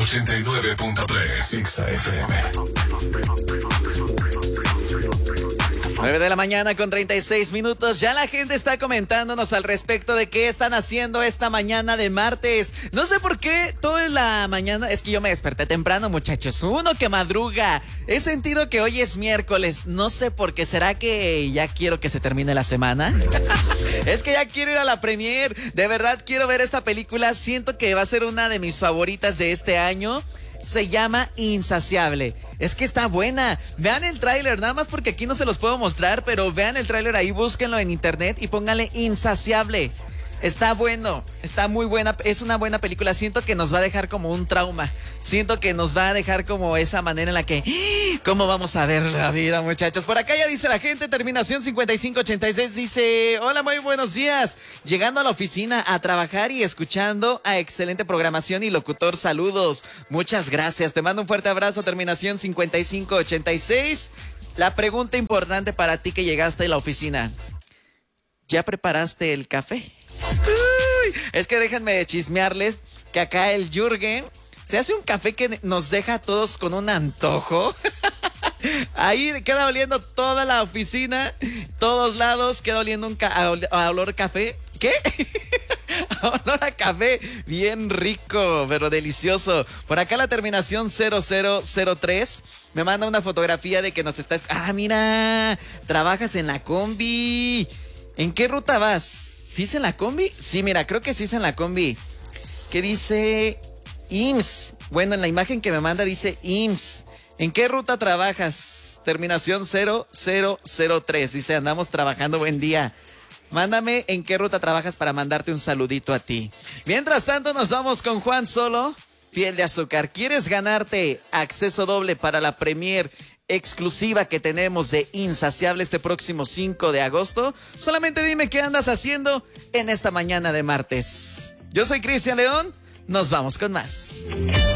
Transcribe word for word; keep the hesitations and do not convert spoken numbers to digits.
ochenta y nueve punto tres X F M. nueve de la mañana con treinta y seis minutos. Ya la gente está comentándonos al respecto de qué están haciendo esta mañana de martes. No sé por qué toda la mañana, es que yo me desperté temprano, muchachos. Uno que madruga. He sentido que hoy es miércoles. No sé por qué. ¿Será que ya quiero que se termine la semana? Es que ya quiero ir a la premier. De verdad quiero ver esta película. Siento que va a ser una de mis favoritas de este año. Se llama Insaciable. Es que está buena. Vean el tráiler, nada más porque aquí no se los puedo mostrar, pero vean el tráiler ahí, búsquenlo en internet y pónganle Insaciable. Está bueno, está muy buena, es una buena película. Siento que nos va a dejar como un trauma. Siento que nos va a dejar como esa manera en la que, ¿cómo vamos a ver la vida, muchachos? Por acá ya dice la gente, terminación cincuenta y cinco ochenta y seis, dice, hola, muy buenos días. Llegando a la oficina a trabajar y escuchando a excelente programación y locutor, saludos. Muchas gracias, te mando un fuerte abrazo, terminación cincuenta y cinco ochenta y seis. La pregunta importante para ti que llegaste a la oficina, ¿ya preparaste el café? Uy, es que déjenme chismearles que acá el Jürgen se hace un café que nos deja a todos con un antojo. Ahí queda oliendo toda la oficina, todos lados queda oliendo un ca- a olor a café. ¿Qué? Olor a café, bien rico, pero delicioso. Por acá la terminación cero cero cero tres me manda una fotografía de que nos está... Ah, mira, trabajas en la combi. ¿En qué ruta vas? ¿Sí es en la combi? Sí, mira, creo que sí es en la combi. ¿Qué dice? I M S S. Bueno, en la imagen que me manda dice I M S S. ¿En qué ruta trabajas? Terminación cero cero cero tres. Dice, andamos trabajando, buen día. Mándame en qué ruta trabajas para mandarte un saludito a ti. Mientras tanto, nos vamos con Juan Solo, Piel de Azúcar. ¿Quieres ganarte acceso doble para la premier exclusiva que tenemos de Insaciable este próximo cinco de agosto? Solamente dime qué andas haciendo en esta mañana de martes. Yo soy Cristian León, nos vamos con más.